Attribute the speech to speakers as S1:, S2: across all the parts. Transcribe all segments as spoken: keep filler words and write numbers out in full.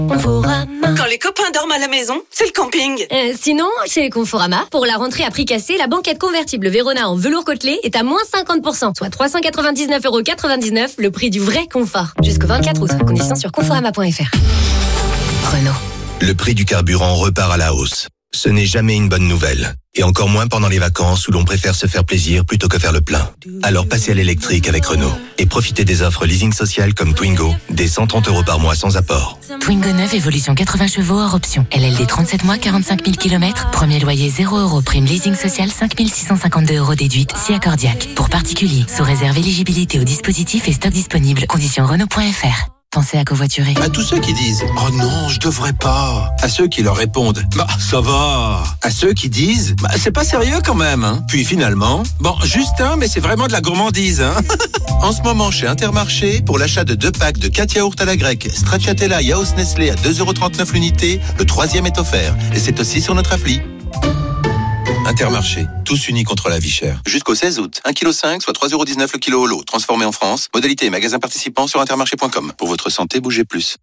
S1: Conforama.
S2: Quand les copains dorment à la maison, c'est le camping.
S1: Euh, sinon, chez Conforama, pour la rentrée à prix cassé, la banquette convertible Vérona en velours côtelé est à moins cinquante pour cent, soit trois cent quatre-vingt-dix-neuf euros quatre-vingt-dix-neuf, le prix du vrai confort. Jusqu'au vingt-quatre août, conditions sur conforama point f r. Renault.
S3: Le prix du carburant repart à la hausse. Ce n'est jamais une bonne nouvelle. Et encore moins pendant les vacances où l'on préfère se faire plaisir plutôt que faire le plein. Alors passez à l'électrique avec Renault. Et profitez des offres leasing social comme Twingo, des cent trente euros par mois sans apport.
S4: Twingo neuf, évolution quatre-vingts chevaux hors option. L L D trente-sept mois, quarante-cinq mille kilomètres. Premier loyer zéro euros. Prime leasing social cinq mille six cent cinquante-deux euros déduite. Si accordiaque. Pour particuliers. Sous réserve éligibilité au dispositif et stock disponible. Conditions Renault point f r. Pensez à covoiturer.
S5: À tous ceux qui disent « Oh non, je devrais pas ». À ceux qui leur répondent « Bah, ça va ». À ceux qui disent « Bah, c'est pas sérieux quand même hein ». Puis finalement, bon, juste un, mais c'est vraiment de la gourmandise hein. En ce moment, chez Intermarché, pour l'achat de deux packs de quatre yaourts à la grecque, Stracciatella Yaourt Nestlé à deux euros trente-neuf l'unité, le troisième est offert. Et c'est aussi sur notre appli. Intermarché, tous unis contre la vie chère. Jusqu'au seize août, un virgule cinq kilos, soit trois euros dix-neuf le kilo au lot, transformé en France. Modalité et magasin participant sur intermarché point com. Pour votre santé, bougez plus.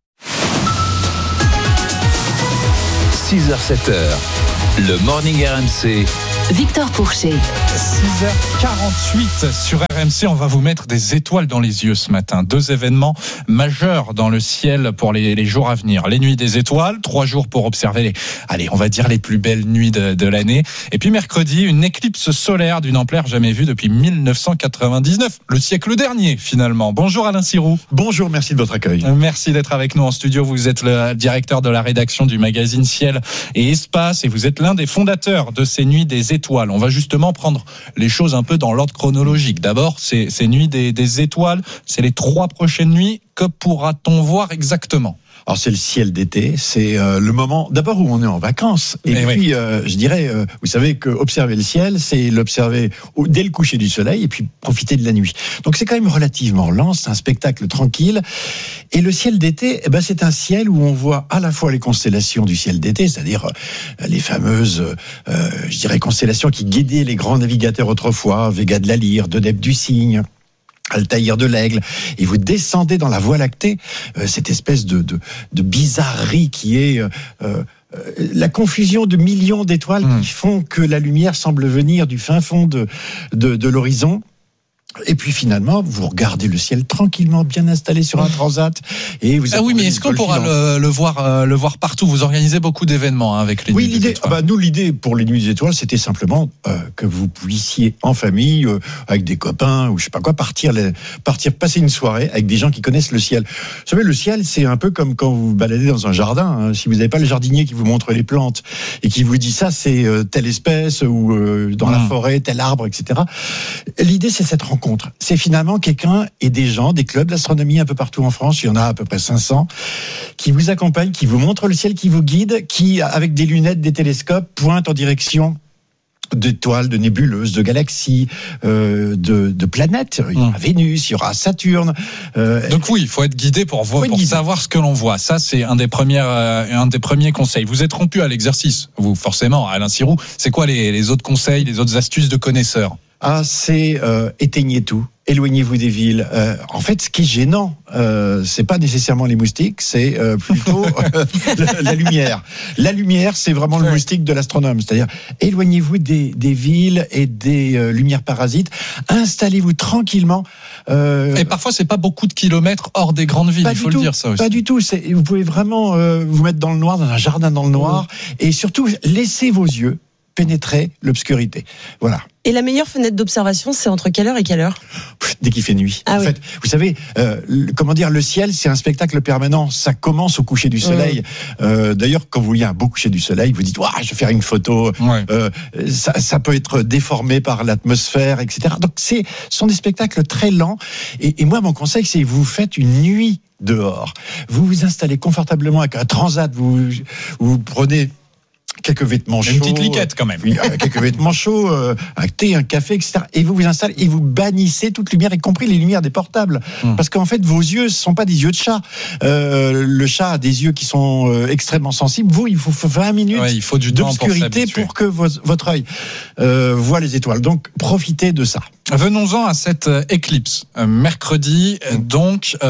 S6: six heures sept heures, le Morning R M C.
S4: Victor Pourchet.
S7: six heures quarante-huit sur R M C, on va vous mettre des étoiles dans les yeux ce matin. Deux événements majeurs dans le ciel pour les, les jours à venir. Les nuits des étoiles, trois jours pour observer les, allez, on va dire les plus belles nuits de, de l'année. Et puis mercredi, une éclipse solaire d'une ampleur jamais vue depuis mille neuf cent quatre-vingt-dix-neuf, le siècle dernier finalement. Bonjour Alain Sirou.
S8: Bonjour, merci de votre accueil.
S7: Merci d'être avec nous en studio. Vous êtes le directeur de la rédaction du magazine Ciel et Espace et vous êtes l'un des fondateurs de ces nuits des étoiles. On va justement prendre les choses un peu dans l'ordre chronologique. D'abord, ces, ces nuits des, des étoiles, c'est les trois prochaines nuits. Que pourra-t-on voir exactement ?
S8: Alors c'est le ciel d'été, c'est euh, le moment d'abord où on est en vacances et, et puis oui. euh, je dirais, euh, vous savez que observer le ciel, c'est l'observer au, dès le coucher du soleil et puis profiter de la nuit. Donc c'est quand même relativement lent, c'est un spectacle tranquille. Et le ciel d'été, eh ben c'est un ciel où on voit à la fois les constellations du ciel d'été, c'est-à-dire euh, les fameuses, euh, je dirais constellations qui guidaient les grands navigateurs autrefois, Vega de la Lyre, Deneb du Cygne, Altaïr de l'Aigle, et vous descendez dans la Voie lactée, euh, cette espèce de, de, de bizarrerie qui est euh, euh, la confusion de millions d'étoiles mmh. qui font que la lumière semble venir du fin fond de, de, de l'horizon. Et puis finalement, vous regardez le ciel tranquillement, bien installé sur un transat. Et vous
S7: ah oui, mais est-ce qu'on pourra le, le voir, euh, le voir partout ? Vous organisez beaucoup d'événements hein, avec les
S8: oui,
S7: nuits
S8: l'idée,
S7: des étoiles.
S8: Ah bah, nous, l'idée pour les nuits des étoiles, c'était simplement euh, que vous puissiez en famille, euh, avec des copains ou je sais pas quoi, partir, les, partir passer une soirée avec des gens qui connaissent le ciel. Vous savez, le ciel, c'est un peu comme quand vous vous baladez dans un jardin. Hein. Si vous n'avez pas le jardinier qui vous montre les plantes et qui vous dit ça, c'est euh, telle espèce ou euh, dans mmh. la forêt, tel arbre, et cetera. L'idée, c'est cette rencontre. C'est finalement quelqu'un et des gens, des clubs d'astronomie un peu partout en France, il y en a à peu près cinq cents, qui vous accompagnent, qui vous montrent le ciel, qui vous guident, qui, avec des lunettes, des télescopes, pointent en direction d'étoiles, de nébuleuses, de galaxies, euh, de, de planètes. Il y aura mmh. Vénus, il y aura Saturne. Euh,
S7: Donc oui, il faut être guidé pour, voir, pour savoir ce que l'on voit. Ça, c'est un des premiers, euh, un des premiers conseils. Vous êtes rompu à l'exercice, vous forcément, Alain Sirou. C'est quoi les, les autres conseils, les autres astuces de connaisseurs ?
S8: Ah, c'est euh, éteignez tout, éloignez-vous des villes. Euh, en fait, ce qui est gênant, euh, c'est pas nécessairement les moustiques, c'est euh, plutôt euh, la, la lumière. La lumière, c'est vraiment le moustique de l'astronome. C'est-à-dire, éloignez-vous des, des villes et des euh, lumières parasites. Installez-vous tranquillement.
S7: Euh, et parfois, c'est pas beaucoup de kilomètres hors des grandes villes. Il faut le dire ça aussi.
S8: Pas du tout. C'est, vous pouvez vraiment euh, vous mettre dans le noir, dans un jardin dans le noir, mmh. et surtout laissez vos yeux pénétrer l'obscurité. Voilà.
S9: Et la meilleure fenêtre d'observation, c'est entre quelle heure et quelle heure ?
S8: Dès qu'il fait nuit. Ah en oui. fait, vous savez, euh, le, comment dire, le ciel, c'est un spectacle permanent. Ça commence au coucher du soleil. Mmh. Euh, d'ailleurs, quand vous voyez un beau coucher du soleil, vous dites, waouh, je vais faire une photo. Ouais. Euh, ça, ça peut être déformé par l'atmosphère, et cetera. Donc, c'est, ce sont des spectacles très lents. Et, et moi, mon conseil, c'est vous faites une nuit dehors. Vous vous installez confortablement avec un transat. Vous, vous prenez quelques vêtements chauds.
S7: Une petite liquette quand même.
S8: Oui, quelques vêtements chauds, euh, un thé, un café, et cetera. Et vous vous installez et vous bannissez toute lumière, y compris les lumières des portables. Mmh. Parce qu'en fait, vos yeux, ce ne sont pas des yeux de chat. Euh, le chat a des yeux qui sont euh, extrêmement sensibles. Vous, il faut vingt minutes ouais, il faut du d'obscurité pour, pour que vos, votre œil euh, voit les étoiles. Donc, profitez de ça.
S7: Venons-en à cette euh, éclipse. Euh, mercredi, mmh. donc... Euh,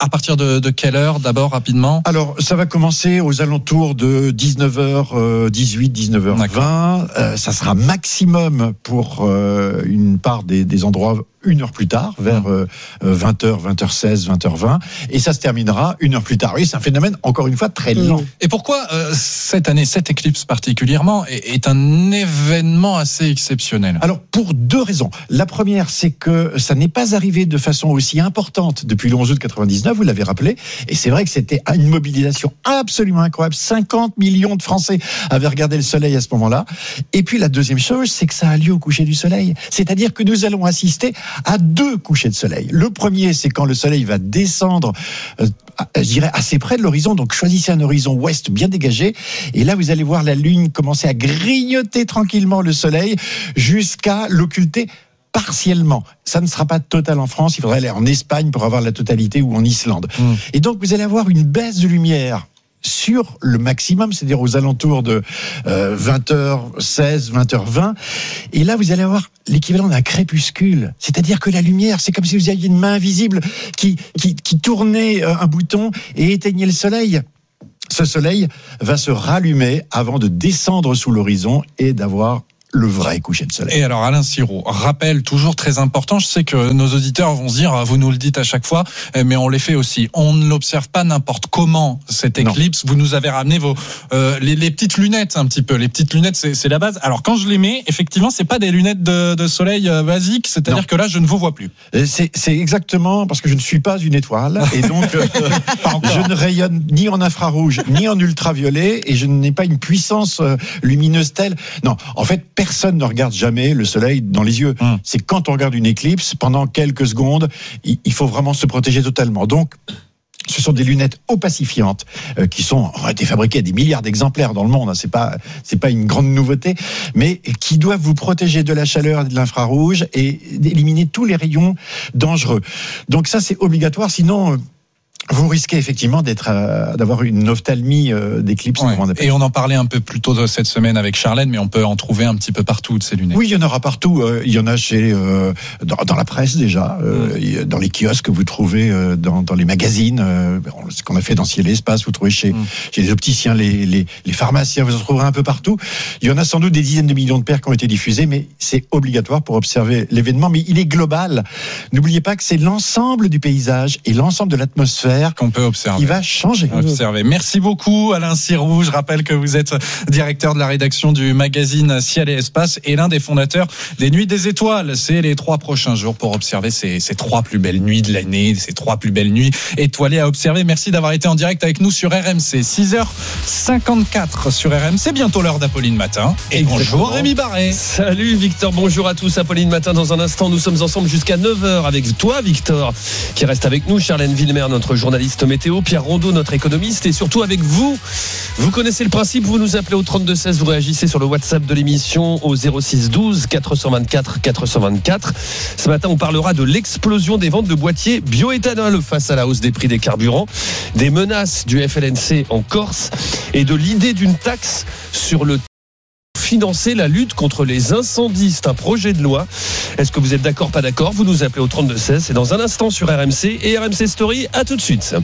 S7: À partir de, de quelle heure d'abord rapidement?
S8: Alors ça va commencer aux alentours de dix-neuf heures dix-huit, dix-neuf heures vingt. Euh, ça sera maximum pour euh, une part des, des endroits une heure plus tard, vers euh, vingt heures, vingt heures seize, vingt heures vingt, et ça se terminera une heure plus tard. Oui, c'est un phénomène, encore une fois, très lent.
S7: Et pourquoi euh, cette année, cette éclipse particulièrement, est, est un événement assez exceptionnel?
S8: Alors, pour deux raisons. La première, c'est que ça n'est pas arrivé de façon aussi importante depuis le onze août quatre-vingt-dix-neuf, vous l'avez rappelé, et c'est vrai que c'était une mobilisation absolument incroyable. cinquante millions de Français avaient regardé le soleil à ce moment-là. Et puis, la deuxième chose, c'est que ça a lieu au coucher du soleil. C'est-à-dire que nous allons assister à deux couchers de soleil. Le premier, c'est quand le soleil va descendre, euh, je dirais, assez près de l'horizon. Donc, choisissez un horizon ouest bien dégagé. Et là, vous allez voir la lune commencer à grignoter tranquillement le soleil jusqu'à l'occulter partiellement. Ça ne sera pas total en France. Il faudrait aller en Espagne pour avoir la totalité, ou en Islande. Mmh. Et donc, vous allez avoir une baisse de lumière sur le maximum, c'est-à-dire aux alentours de euh, vingt heures seize, vingt heures vingt. Et là, vous allez avoir l'équivalent d'un crépuscule. C'est-à-dire que la lumière, c'est comme si vous aviez une main invisible qui, qui, qui tournait un bouton et éteignait le soleil. Ce soleil va se rallumer avant de descendre sous l'horizon et d'avoir le vrai coucher de soleil.
S7: Et alors Alain Sirou, rappel toujours très important, je sais que nos auditeurs vont se dire, vous nous le dites à chaque fois, mais on les fait aussi, on ne l'observe pas n'importe comment cette éclipse. Non. Vous nous avez ramené vos euh, les, les petites lunettes un petit peu, les petites lunettes c'est, c'est la base. Alors quand je les mets, effectivement c'est pas des lunettes de, de soleil euh, basiques, c'est-à-dire non. que là je ne vous vois plus.
S8: C'est, c'est exactement parce que je ne suis pas une étoile et donc euh, je ne rayonne ni en infrarouge ni en ultraviolet et je n'ai pas une puissance euh, lumineuse telle. Non, en fait personne ne regarde jamais le soleil dans les yeux. Hum. C'est quand on regarde une éclipse, pendant quelques secondes, il faut vraiment se protéger totalement. Donc, ce sont des lunettes opacifiantes euh, qui sont ont été fabriquées à des milliards d'exemplaires dans le monde. Hein, c'est pas c'est pas une grande nouveauté, mais qui doivent vous protéger de la chaleur et de l'infrarouge et éliminer tous les rayons dangereux. Donc ça, c'est obligatoire. Sinon, vous risquez effectivement d'être, euh, d'avoir une ophtalmie euh, d'éclipse.
S7: Ouais. Et on en parlait un peu plus tôt cette semaine avec Charlène, mais on peut en trouver un petit peu partout de ces lunettes.
S8: Oui, il y en aura partout. Euh, il y en a chez euh, dans, dans la presse déjà, euh, mmh. dans les kiosques que vous trouvez euh, dans, dans les magazines. Euh, ce qu'on a fait dans Ciel et Espace, vous trouvez chez, mmh. chez les opticiens, les, les, les pharmaciens, vous en trouverez un peu partout. Il y en a sans doute des dizaines de millions de paires qui ont été diffusées, mais c'est obligatoire pour observer l'événement. Mais il est global. N'oubliez pas que c'est l'ensemble du paysage et l'ensemble de l'atmosphère
S7: qu'on peut observer.
S8: Il va changer.
S7: Observer. Merci beaucoup Alain Sirou. Je rappelle que vous êtes directeur de la rédaction du magazine Ciel et Espace et l'un des fondateurs des Nuits des Étoiles. C'est les trois prochains jours pour observer ces, ces trois plus belles nuits de l'année, ces trois plus belles nuits étoilées à observer. Merci d'avoir été en direct avec nous sur R M C. six heures cinquante-quatre sur R M C. Bientôt l'heure d'Apolline Matin. Et Exactement. Bonjour Rémi Barré.
S10: Salut Victor, bonjour à tous. Apolline Matin dans un instant. Nous sommes ensemble jusqu'à neuf heures avec toi Victor qui reste avec nous. Charlène Villemer, notre journaliste météo, Pierre Rondeau, notre économiste, et surtout avec vous. Vous connaissez le principe, vous nous appelez au trente-deux seize, vous réagissez sur le WhatsApp de l'émission au zéro six douze quatre cent vingt-quatre quatre cent vingt-quatre. Ce matin, on parlera de l'explosion des ventes de boîtiers bioéthanol face à la hausse des prix des carburants, des menaces du F L N C en Corse et de l'idée d'une taxe sur le financer la lutte contre les incendies. C'est un projet de loi. Est-ce que vous êtes d'accord, pas d'accord? Vous nous appelez au trente-deux seize. C'est dans un instant sur R M C et R M C Story. À tout de suite.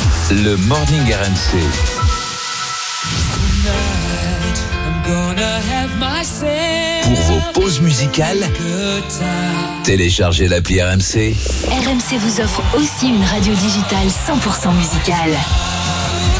S6: Le Morning R M C. Pour vos pauses musicales, téléchargez l'appli R M C.
S4: R M C vous offre aussi une radio digitale cent pour cent musicale.